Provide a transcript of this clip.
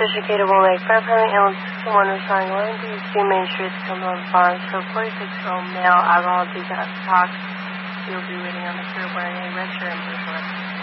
Chicago will make fire permit and 61 responding 132 Main Street, Cumberland Farms for 46-year-old male alcohol detox. You'll be waiting on the curb wearing a red shirt and blue shorts.